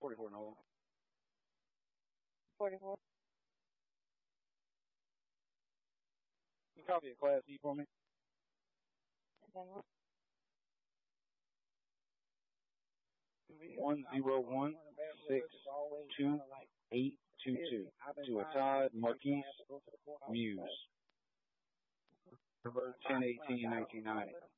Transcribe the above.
44 Noel. 44. Can you copy a Class E for me? 101-62822 to a Todd Marquise Muse. 10/18/1990.